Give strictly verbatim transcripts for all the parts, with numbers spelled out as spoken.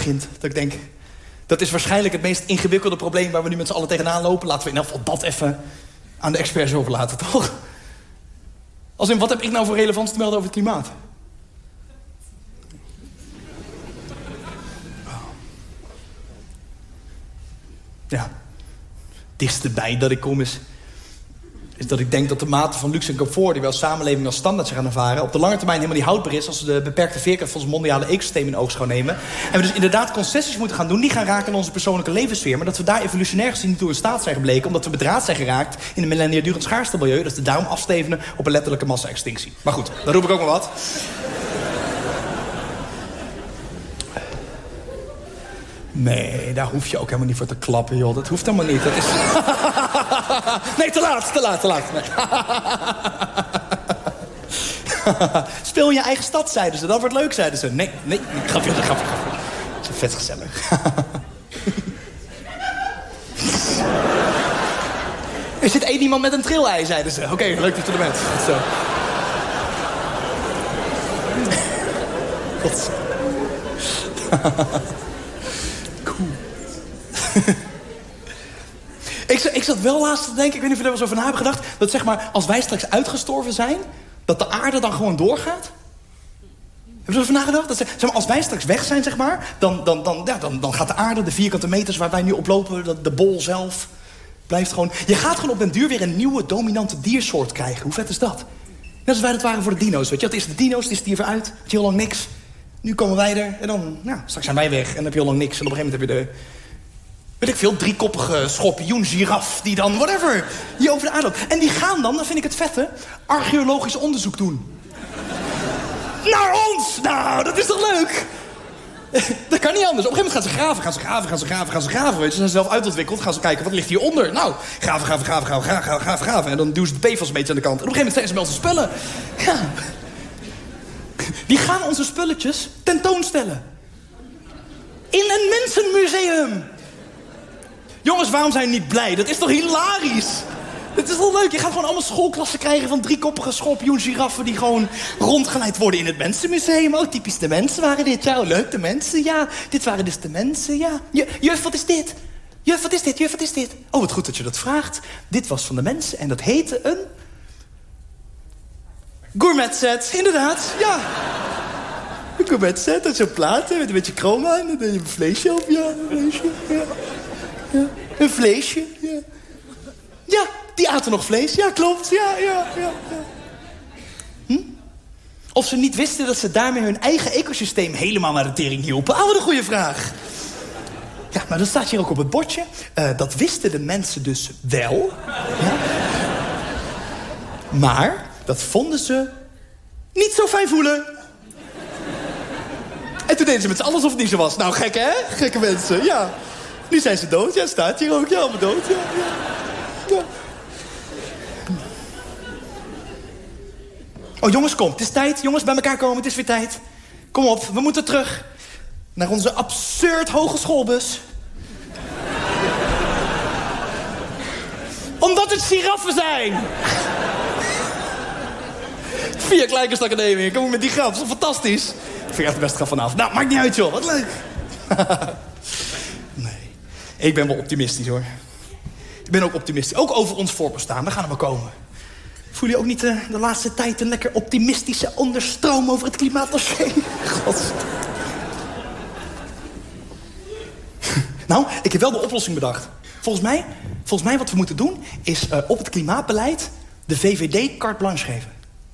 begint. Dat ik denk, dat is waarschijnlijk het meest ingewikkelde probleem waar we nu met z'n allen tegenaan lopen. Laten we in elk geval dat even aan de experts overlaten, toch? Als in, wat heb ik nou voor relevant te melden over het klimaat? Ja, dichtstbij dat ik kom is... is dat ik denk dat de mate van luxe en comfort... die we als samenleving als standaard zijn gaan ervaren... op de lange termijn helemaal niet houdbaar is... als we de beperkte veerkracht van ons mondiale ecosysteem in oogschouw nemen. En we dus inderdaad concessies moeten gaan doen... die gaan raken aan onze persoonlijke levenssfeer... maar dat we daar evolutionair gezien niet toe in staat zijn gebleken... omdat we bedraad zijn geraakt in een millennia durend schaarste milieu... dat we daarom afstevenen op een letterlijke massa-extinctie. Maar goed, daar roep ik ook maar wat. Nee, daar hoef je ook helemaal niet voor te klappen, joh. Dat hoeft helemaal niet. Dat is... Nee, te laat, te laat, te laat. Nee. Speel in je eigen stad, zeiden ze. Dat wordt leuk, zeiden ze. Nee, nee, grapje, grapje, grapje. Dat is vet gezellig. Er zit één iemand met een trillei, zeiden ze. Oké, okay, leuk dat je er bent. Zo. God. Cool. ik, ik zat wel laatst te denken, ik weet niet of jullie er wel eens over na hebben gedacht... dat zeg maar, als wij straks uitgestorven zijn... dat de aarde dan gewoon doorgaat. Hebben ze erover nagedacht? Dat ze, zeg maar, als wij straks weg zijn, zeg maar... Dan, dan, dan, ja, dan, dan gaat de aarde, de vierkante meters waar wij nu op lopen... de, de bol zelf, blijft gewoon... Je gaat gewoon op den duur weer een nieuwe dominante diersoort krijgen. Hoe vet is dat? Net als wij dat waren voor de dino's, weet je. Het is de dino's, die stierven uit, had je heel lang niks... Nu komen wij er en dan, nou, straks zijn wij weg en dan heb je al lang niks. En op een gegeven moment heb je de, weet ik veel, driekoppige schorpioen, giraf... die dan, whatever, hier over de aarde loopt. En die gaan dan, dan vind ik het vette, archeologisch onderzoek doen. Naar ons! Nou, dat is toch leuk? Dat kan niet anders. Op een gegeven moment gaan ze graven, gaan ze graven, gaan ze graven, gaan ze graven. Weet je. Ze zijn zelf uitontwikkeld, gaan ze kijken, wat ligt hieronder? Nou, graven, graven, graven, graven, graven, graven, graven. En dan duwen ze de P F A S een beetje aan de kant. En op een gegeven moment zijn ze met onze spullen. Ja. Die gaan onze spulletjes tentoonstellen. In een mensenmuseum. Jongens, waarom zijn jullie niet blij? Dat is toch hilarisch? Het is wel leuk. Je gaat gewoon allemaal schoolklassen krijgen... van driekoppige schorpioen, giraffen... die gewoon rondgeleid worden in het mensenmuseum. Oh, typisch de mensen waren dit. Ja, oh, leuk, de mensen, ja. Dit waren dus de mensen, ja. Juf, wat is dit? Juf, wat is dit? Juf, wat is dit? Oh, wat goed dat je dat vraagt. Dit was van de mensen en dat heette een... gourmet set, inderdaad, ja. Een gourmet set, dat is zo'n plaat met een beetje chroma en dan heb je een vleesje op, ja. Een vleesje, ja. ja. Een vleesje, ja. Ja, die aten nog vlees, ja, klopt, ja, ja, ja. ja. Hm? Of ze niet wisten dat ze daarmee hun eigen ecosysteem helemaal naar de tering hielpen. Ah, wat een goede vraag. Ja, maar dat staat hier ook op het bordje. Uh, dat wisten de mensen dus wel. Ja. Maar... dat vonden ze niet zo fijn voelen. En toen deden ze met z'n allen alsof het niet zo was. Nou, gek hè? Gekke mensen, ja. Nu zijn ze dood, ja, staat hier ook. Ja, allemaal dood, ja, ja. ja. Oh, jongens, kom, het is tijd. Jongens, bij elkaar komen, het is weer tijd. Kom op, we moeten terug naar onze absurd hogeschoolbus. Omdat het giraffen zijn. Vier Kleinkunstacademie, kom ik met die grap, dat is fantastisch. Ik vind echt de beste grap vanaf. Nou, maakt niet uit joh, wat leuk. Nee, ik ben wel optimistisch hoor. Ik ben ook optimistisch, ook over ons voorbestaan, daar gaan we wel komen. Voel je ook niet uh, de laatste tijd een lekker optimistische onderstroom over het klimaatdossier? God. Nou, ik heb wel de oplossing bedacht. Volgens mij, volgens mij wat we moeten doen is uh, op het klimaatbeleid de V V D carte blanche geven.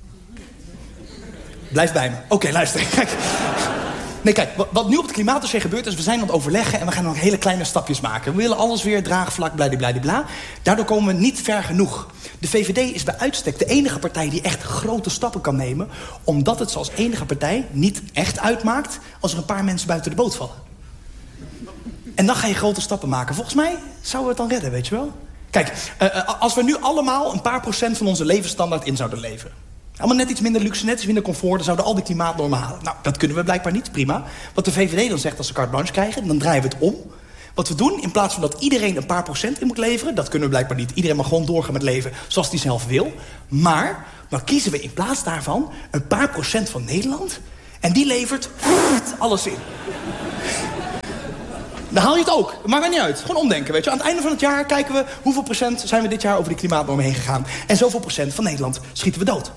Blijf bij me. Oké, okay, luister. Kijk. Nee, kijk, wat nu op het klimaatdossier gebeurt is... we zijn aan het overleggen en we gaan nog hele kleine stapjes maken. We willen alles weer draagvlak, bladibladibla. Daardoor komen we niet ver genoeg. De V V D is bij uitstek de enige partij die echt grote stappen kan nemen... omdat het zoals enige partij niet echt uitmaakt... als er een paar mensen buiten de boot vallen. En dan ga je grote stappen maken. Volgens mij zouden we het dan redden, weet je wel? Kijk, uh, als we nu allemaal een paar procent van onze levensstandaard in zouden leveren... allemaal net iets minder luxe, net iets minder comfort... dan zouden al die klimaatnormen halen. Nou, dat kunnen we blijkbaar niet, prima. Wat de V V D dan zegt als ze carte blanche krijgen... dan draaien we het om. Wat we doen, in plaats van dat iedereen een paar procent in moet leveren... dat kunnen we blijkbaar niet. Iedereen mag gewoon doorgaan met leven zoals hij zelf wil. Maar dan kiezen we in plaats daarvan een paar procent van Nederland... en die levert alles in. Dan haal je het ook. Maakt mij niet uit. Gewoon omdenken, weet je. Aan het einde van het jaar kijken we hoeveel procent zijn we dit jaar over die klimaatnormen heen gegaan. En zoveel procent van Nederland schieten we dood.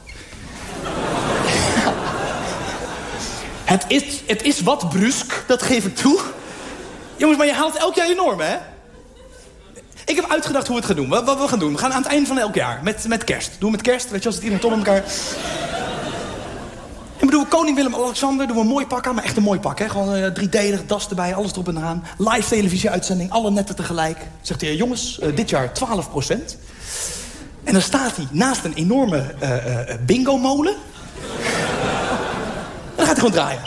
het, is, het is wat brusk, dat geef ik toe. Jongens, maar je haalt elk jaar je normen, hè? Ik heb uitgedacht hoe we het gaan doen. Wat, wat we gaan doen. We gaan aan het einde van elk jaar. Met, met kerst. Doen we met kerst. Weet je, als het iedereen top met elkaar... En we doen koning Willem-Alexander, doen we een mooi pak aan, maar echt een mooi pak, hè? Gewoon uh, driedelig, das erbij, alles erop en eraan. Live televisieuitzending, alle netten tegelijk. Zegt hij, jongens, uh, dit jaar twaalf procent. En dan staat hij naast een enorme uh, uh, bingo-molen. En dan gaat hij gewoon draaien.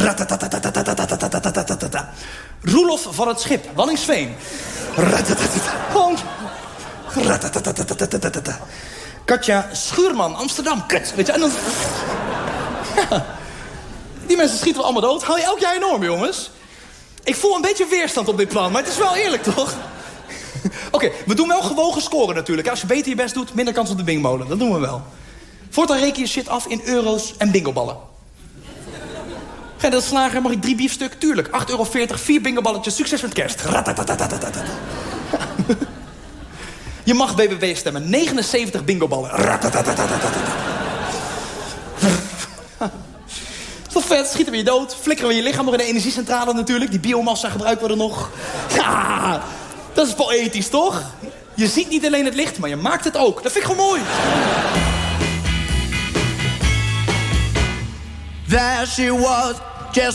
Roelof van het Schip, Wallingsveen. Gewoon. Katja Schuurman, Amsterdam. Kut, weet je, en dan... Ja. Die mensen schieten we allemaal dood. Hou je elk jaar enorm, jongens. Ik voel een beetje weerstand op dit plan, maar het is wel eerlijk, toch? Oké, okay, we doen wel gewogen scoren natuurlijk. Als je beter je best doet, minder kans op de bingmolen. Dat doen we wel. Voortaan reken je shit af in euro's en bingoballen. Ga je dat slager, mag ik drie biefstuk? Tuurlijk, acht euro veertig, vier bingoballetjes. Succes met kerst. Je mag B B B stemmen. negenenzeventig bingoballen. Is toch vet? Schieten we je dood. Flikkeren we je lichaam nog in de energiecentrale natuurlijk. Die biomassa gebruiken we er nog. Ja, dat is poëtisch, toch? Je ziet niet alleen het licht, maar je maakt het ook. Dat vind ik gewoon mooi. There she was,